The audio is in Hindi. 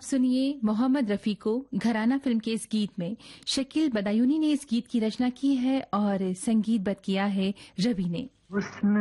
सुनिए मोहम्मद रफी को घराना फिल्म के इस गीत में। शकील बदायूनी ने इस गीत की रचना की है और संगीतबद्ध किया है रवि ने।